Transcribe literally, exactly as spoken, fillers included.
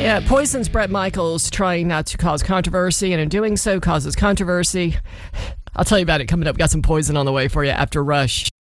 Yeah, Poison's Bret Michaels trying not to cause controversy, and in doing so causes controversy. I'll tell you about it coming up. Got some Poison on the way for you after Rush.